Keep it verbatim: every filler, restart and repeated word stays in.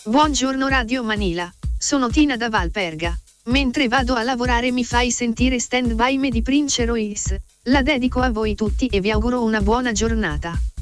Buongiorno Radio Manila, sono Tina da Valperga. Mentre vado a lavorare mi fai sentire Stand By Me di Prince Royce. La dedico a voi tutti e vi auguro una buona giornata.